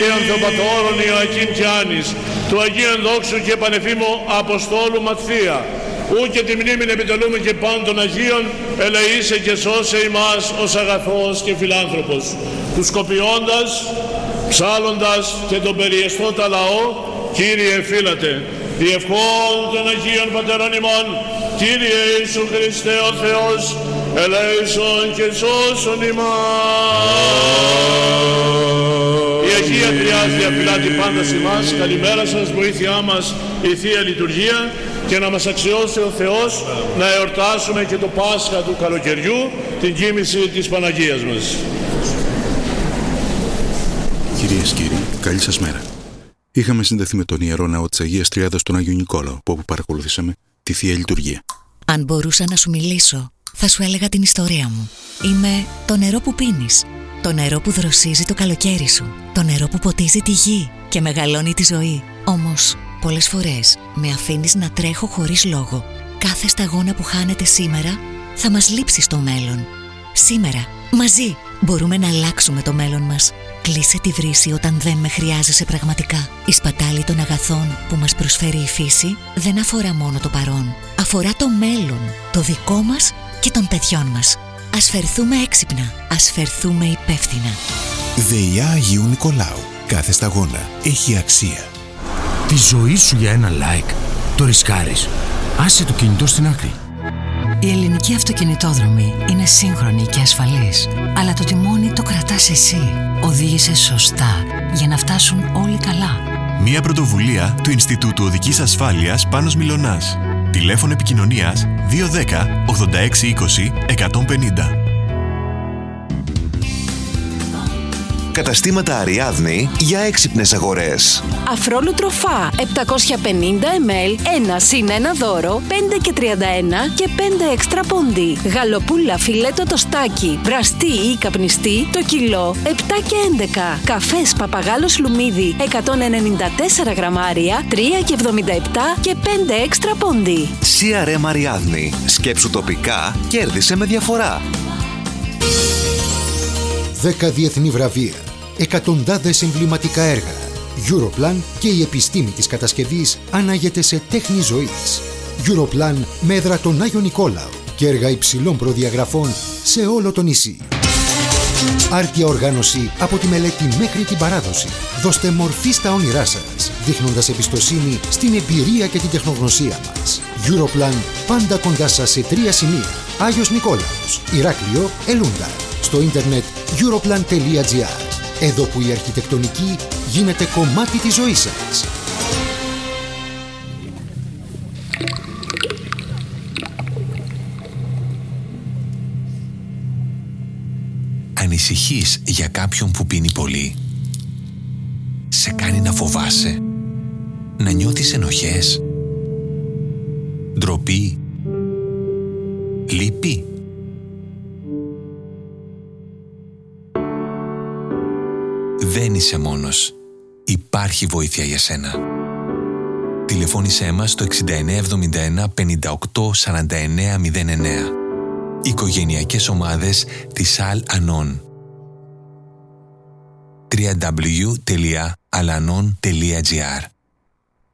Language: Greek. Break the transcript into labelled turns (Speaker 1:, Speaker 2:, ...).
Speaker 1: Ανθρωπατώρων Ιωακήμ και Άνης, του Αγίου Ενδόξου και Πανεφήμου Αποστόλου Ματθία, ου και τη μνήμην επιτελούμε και πάντων των Αγίων, ελεήσε και σώσε ημάς ως αγαθός και φιλάνθρωπος, τους σκοπιώντας, ψάλλοντας και τον περιεστώτα λαό, Κύριε φύλατε, διευχών των Αγίων Πατερών ημών, Κύριε Ιησού Χριστέ ο Θεός, ελέησον και σώσον ημάς. Η Αγία Τριάς διαφυλάτει πάντα σε εμάς. Καλημέρα σας, βοήθειά μας η Θεία Λειτουργία, και να μας αξιώσει ο Θεός να εορτάσουμε και το Πάσχα του καλοκαιριού, την κοίμηση της Παναγίας μας.
Speaker 2: Κυρίες και κύριοι, καλή σας μέρα. Είχαμε συνδεθεί με τον Ιερό Ναό της Αγίας Τριάδας τον Άγιο Νικόλαο, που όπου παρακολουθήσαμε τη Θεία Λειτουργία.
Speaker 3: Αν μπορούσα να σου μιλήσω, θα σου έλεγα την ιστορία μου. Είμαι το νερό που πίνεις, το νερό που δροσίζει το καλοκαίρι σου, το νερό που ποτίζει τη γη και μεγαλώνει τη ζωή. Όμως, πολλές φορές με αφήνεις να τρέχω χωρίς λόγο. Κάθε σταγόνα που χάνεται σήμερα θα μας λείψει στο μέλλον. Σήμερα, μαζί, μπορούμε να αλλάξουμε το μέλλον μας. Κλείσε τη βρύση όταν δεν με χρειάζεσαι πραγματικά. Η σπατάλη των αγαθών που μας προσφέρει η φύση δεν αφορά μόνο το παρόν. Αφορά το μέλλον, το δικό μας και των παιδιών μας. Ας φερθούμε έξυπνα, ας φερθούμε υπεύθυνα.
Speaker 4: ΔΕΙΑ Αγίου Νικολάου. Κάθε σταγόνα έχει αξία.
Speaker 5: Τη ζωή σου για ένα like το ρισκάρεις. Άσε το κινητό στην άκρη.
Speaker 6: Η ελληνική αυτοκινητόδρομη είναι σύγχρονη και ασφαλής, αλλά το τιμόνι το κρατάς εσύ. Οδήγησε σωστά για να φτάσουν όλοι καλά.
Speaker 4: Μια πρωτοβουλία του Ινστιτούτου Οδικής Ασφάλειας Πάνος Μιλωνάς. Τηλέφωνο επικοινωνίας 210 86 20 150.
Speaker 7: Καταστήματα Αριάδνη για έξυπνες αγορές.
Speaker 8: Αφρόλου τροφά 750 ml, 1 συν 1 δώρο, 5 και 31 και 5 έξτρα πόντι. Γαλοπούλα φιλέτο τοστάκι, βραστή ή καπνιστή, το κιλό 7 και 11. Καφές Παπαγάλος Λουμίδι 194 γραμμάρια, 3 και 77 και 5 έξτρα πόντι.
Speaker 7: CRM Αριάδνη. Σκέψου τοπικά, κέρδισε με διαφορά.
Speaker 9: 10 διεθνή βραβεία, εκατοντάδες εμβληματικά έργα. Europlan και η επιστήμη της κατασκευής ανάγεται σε τέχνη ζωής. Europlan με έδρα τον Άγιο Νικόλαο και έργα υψηλών προδιαγραφών σε όλο το νησί. Άρτια οργάνωση από τη μελέτη μέχρι την παράδοση. Δώστε μορφή στα όνειρά σας, δείχνοντας εμπιστοσύνη στην εμπειρία και την τεχνογνωσία μας. Europlan, πάντα κοντά σας σε 3 σημεία. Άγιος Νικόλαος, Ηράκλειο, Ελούντα. Στο ίντερνετ europlan.gr. Εδώ που η αρχιτεκτονική γίνεται κομμάτι της ζωής σας.
Speaker 4: Ανησυχείς για κάποιον που πίνει πολύ? Σε κάνει να φοβάσαι? Να νιώθεις ενοχές? Ντροπή? Λύπη? Δεν είσαι μόνος. Υπάρχει βοήθεια για σένα. Τηλεφώνησέ μας στο 6971 58 49 09. Οικογενειακές ομάδες της Al-Anon. www.alanon.gr.